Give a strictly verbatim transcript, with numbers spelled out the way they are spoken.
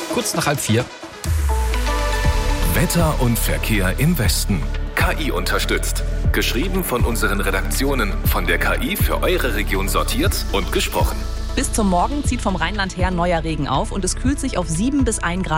kurz nach halb vier. Wetter und Verkehr im Westen. K I unterstützt. Geschrieben von unseren Redaktionen, von der K I für eure Region sortiert und gesprochen. Bis zum Morgen zieht vom Rheinland her neuer Regen auf und es kühlt sich auf sieben bis ein Grad